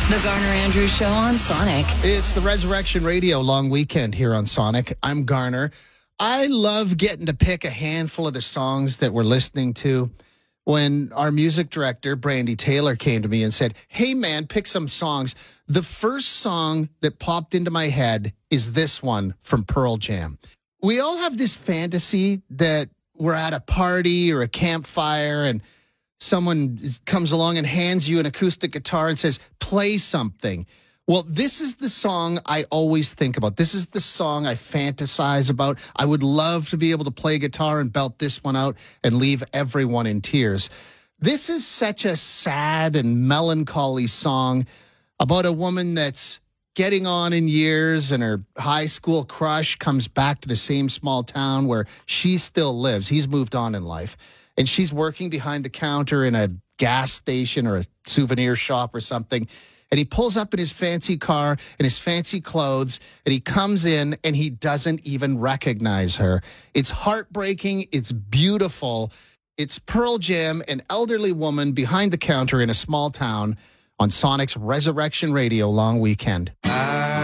The Garner Andrews Show on Sonic. It's the Resurrection Radio long weekend here on Sonic. I'm Garner. I love getting to pick a handful of the songs that we're listening to. When our music director, Brandy Taylor, came to me and said, hey, man, pick some songs, the first song that popped into my head is this one from Pearl Jam. We all have this fantasy that we're at a party or a campfire and someone comes along and hands you an acoustic guitar and says, play something. Well, this is the song I always think about. This is the song I fantasize about. I would love to be able to play guitar and belt this one out and leave everyone in tears. This is such a sad and melancholy song about a woman that's getting on in years and her high school crush comes back to the same small town where she still lives. He's moved on in life. And she's working behind the counter in a gas station or a souvenir shop or something. And he pulls up in his fancy car and his fancy clothes, and he comes in and he doesn't even recognize her. It's heartbreaking. It's beautiful. It's Pearl Jam, an elderly woman behind the counter in a small town on Sonic's Resurrection Radio long weekend.